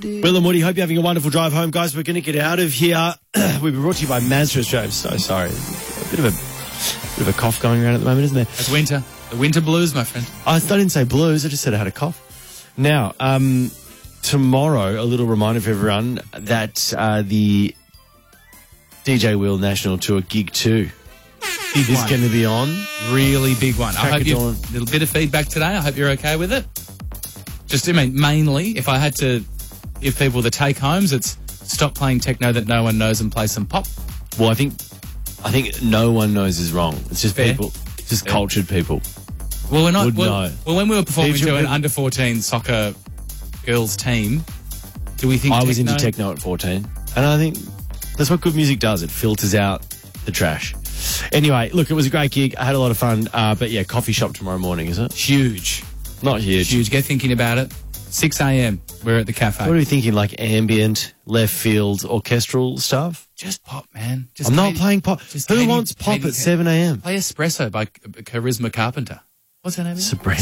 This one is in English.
Will and Woody, hope you're having a wonderful drive home, guys. We're going to get out of here. We've been brought to you by Mazda Australia. I'm so sorry. A bit of a cough going around at the moment, isn't there? It's winter. The winter blues, my friend. I didn't say blues. I just said I had a cough. Now, tomorrow, a little reminder for everyone that the DJ Will National Tour Gig 2 is going to be on. Really big one. I hope a little bit of feedback today. I hope you're okay with it. Just, I mean, mainly, if I had to give people the take-homes, it's stop playing techno that no one knows and play some pop. Well, I think no one knows is wrong. It's just people, just cultured people. Well, we're not. Well, when we were performing to an under-14 soccer girls team, do we think I was into techno at 14, and I think that's what good music does. It filters out the trash. Anyway, look, it was a great gig. I had a lot of fun. But yeah, coffee shop tomorrow morning, is it? Huge. Not huge. Huge. Get thinking about it. 6 a.m. We're at the cafe. What are we thinking? Like ambient, left field, orchestral stuff? Just pop, man. I'm not playing pop. Who wants pop at 7 a.m? Play Espresso by Charisma Carpenter. What's her name? Sabrina.